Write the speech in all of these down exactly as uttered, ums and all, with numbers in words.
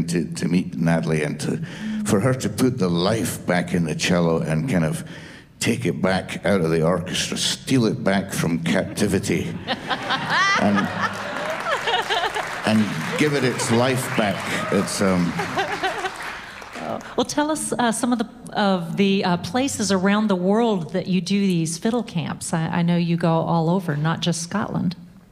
to, to meet Natalie and to, for her to put the life back in the cello and kind of take it back out of the orchestra, steal it back from captivity, and, and give it its life back. It's um. Well, tell us uh, some of the of the uh, places around the world that you do these fiddle camps. I, I know you go all over, not just Scotland.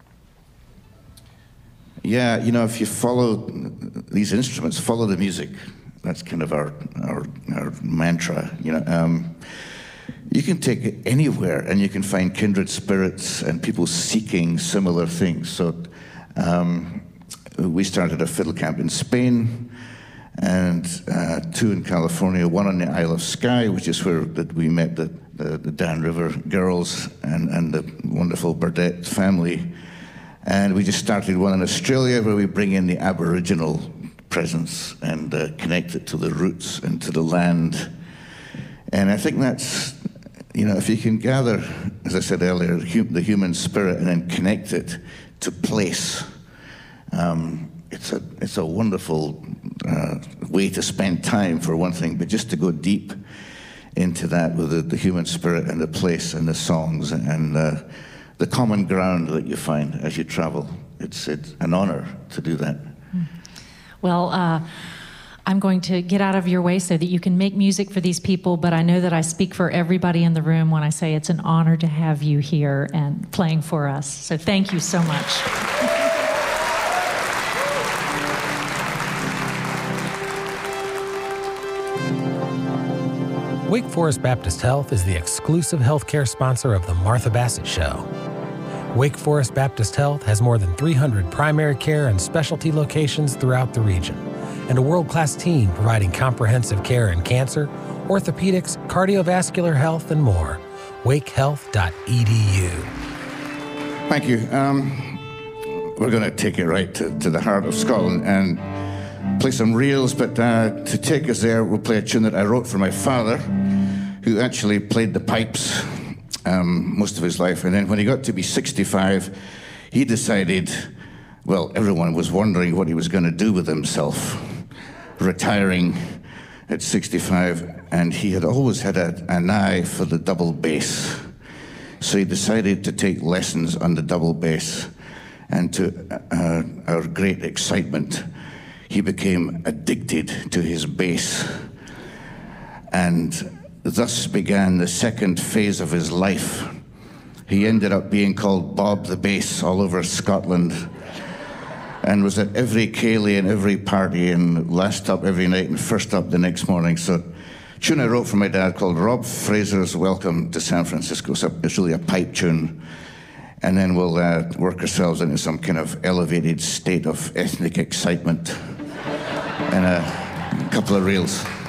Yeah, you know, if you follow these instruments, follow the music. That's kind of our our, our mantra. You know, um, you can take it anywhere, and you can find kindred spirits and people seeking similar things. So, um, we started a fiddle camp in Spain, and uh, two in California, one on the Isle of Skye, which is where that we met the, the, the Dan River girls and, and the wonderful Burdett family. And we just started one in Australia where we bring in the Aboriginal presence and uh, connect it to the roots and to the land. And I think that's, you know, if you can gather, as I said earlier, the, hum the human spirit and then connect it to place, um, it's a, it's a wonderful uh, way to spend time, for one thing, but just to go deep into that with the, the human spirit and the place and the songs and uh, the common ground that you find as you travel. It's, it's an honor to do that. Well, uh, I'm going to get out of your way so that you can make music for these people, but I know that I speak for everybody in the room when I say it's an honor to have you here and playing for us. So thank you so much. Wake Forest Baptist Health is the exclusive healthcare sponsor of The Martha Bassett Show. Wake Forest Baptist Health has more than three hundred primary care and specialty locations throughout the region, and a world-class team providing comprehensive care in cancer, orthopedics, cardiovascular health, and more. wake health dot e d u. Thank you. Um, we're going to take it right to, to the heart of Scotland and play some reels, but uh, to take us there, we'll play a tune that I wrote for my father, who actually played the pipes um, most of his life. And then when he got to be sixty-five, he decided, well, everyone was wondering what he was going to do with himself, retiring at sixty-five, and he had always had a, an eye for the double bass. So he decided to take lessons on the double bass, and to uh, our great excitement, he became addicted to his bass, and thus began the second phase of his life. He ended up being called Bob the Bass all over Scotland, and was at every ceilidh and every party, and last up every night and first up the next morning. So, a tune I wrote for my dad called Rob Fraser's Welcome to San Francisco. So it's really a pipe tune. And then we'll uh, work ourselves into some kind of elevated state of ethnic excitement and a couple of reels.